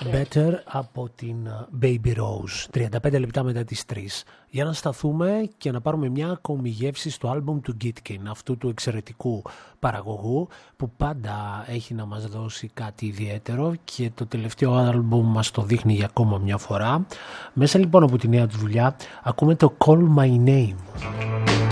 Better από την Baby Rose, 35 λεπτά μετά τις 3. Για να σταθούμε και να πάρουμε μια ακόμη γεύση στο άλμπουμ του Gitkin, αυτού του εξαιρετικού παραγωγού που πάντα έχει να μας δώσει κάτι ιδιαίτερο και το τελευταίο άλμπουμ μας το δείχνει για ακόμα μια φορά. Μέσα λοιπόν από τη νέα του δουλειά ακούμε το Call My Name.